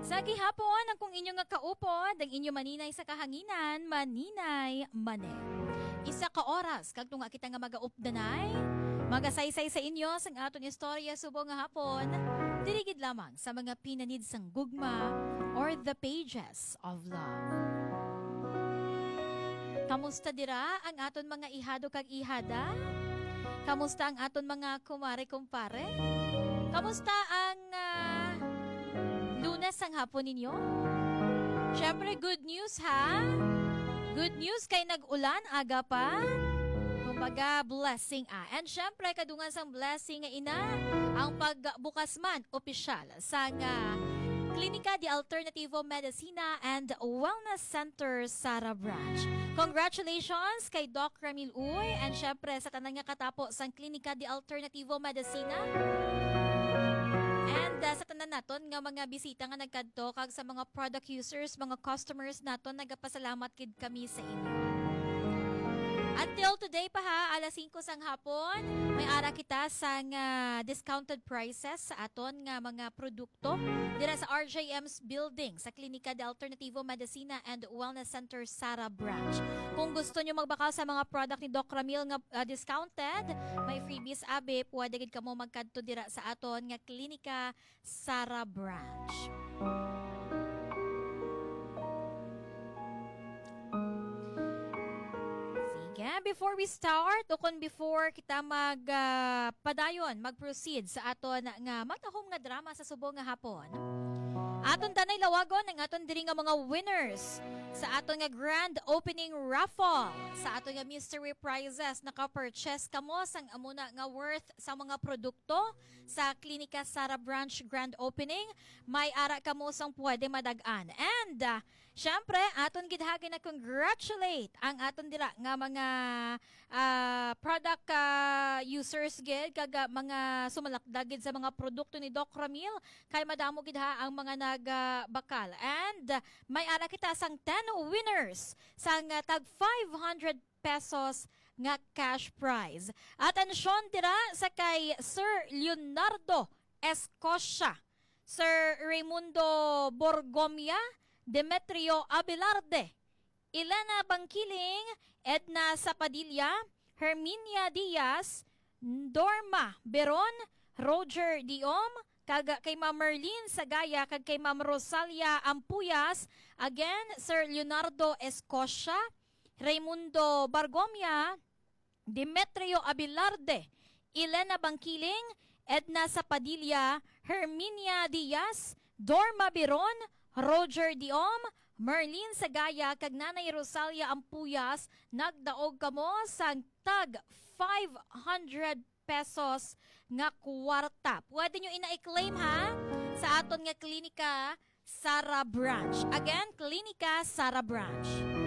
Sa gihapon, ang kung inyo nga kaupod, ang inyo maninay sa kahanginan, maninay mane. Isa ka oras, kag nga kita nga magaupdanay, magasaysay sa inyo sang aton istorya subong nga hapon, dirigid lamang sa mga pinanid sang gugma or the pages of love. Kamusta dira ang aton mga ihado kag ihada? Kamusta ang aton mga kumare-kumpare? Kamusta ang Lunes ang hapon ninyo? Syempre, good news ha? Good news kay nag-ulan aga pa. Kumbaga, blessing And syempre, kadungan sang blessing nga ina, ang pagbukas man opisyal sa Klinika de Alternativo Medicina and Wellness Center Sara Branch. Congratulations kay Doc Ramil Uy and syempre sa tanang nga katapo sang Klinika de Alternativo Medicina. And sa tanan naton nga mga bisita nga nagkadto kag sa mga product users, mga customers naton, nagapasalamat kid kami sa inyo. Until today pa ha, alas 5 sang hapon, may ara kita sang discounted prices sa aton nga mga produkto dira sa RJM's building sa Klinika de Alternativo Medicina and Wellness Center Sara Branch. Kung gusto nyo magbakaw sa mga product ni Doc Ramil nga discounted, may freebies abi, pwede gid kamo magkadto dira sa aton nga Klinika Sara Branch. Before we start, o kung before kita mag-proceed sa aton nga matahom nga drama sa subong nga hapon, aton tanay lawagon ang aton diri nga mga winners sa aton nga grand opening raffle, sa aton nga mystery prizes. Naka-purchase kamo sang amuna nga worth sa mga produkto sa Klinika Sara Branch grand opening, may ara kamo sang pwede madagan. And syempre, aton gidhagi na congratulate ang aton dira nga mga product users gid kag mga sumalakdagid sa mga produkto ni Doc Ramil, kay madamo gid ha ang mga nagbakal. And may ara kita sang 10 winners sang tag 500 pesos nga cash prize. Atensyon dira sa kay Sir Leonardo Escocia, Sir Raimundo Borgomia, Demetrio Abelarde, Elena Bangkiling, Edna Sapadilla, Herminia Diaz, Dorma Beron, Roger Diom, kay Ma'am Merlin Sagaya, kag kay Ma'am Rosalia Ampuyas, again, Sir Leonardo Escocia, Raimundo Bargomia, Demetrio Abelarde, Elena Bangkiling, Edna Sapadilla, Herminia Diaz, Dorma Beron, Roger Diom, Merlin Sagaya, kag Nanay Rosalia Ampuyas, nagdaog kamo sang tag 500 pesos nga kwarta. Pwede nyo ina-claim ha sa aton nga Klinika Sara Branch. Again, Klinika Sara Branch.